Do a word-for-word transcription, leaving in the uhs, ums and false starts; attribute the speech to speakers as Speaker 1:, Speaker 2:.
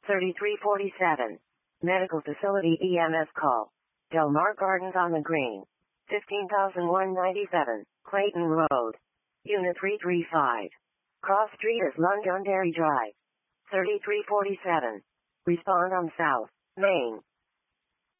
Speaker 1: thirty-three forty-seven. Medical facility E M S call. Del Mar Gardens on the Green. fifteen thousand one hundred ninety-seven, Clayton Road. Unit three three five. Cross Street is Londonderry Drive. thirty-three forty-seven. Respond on South Main.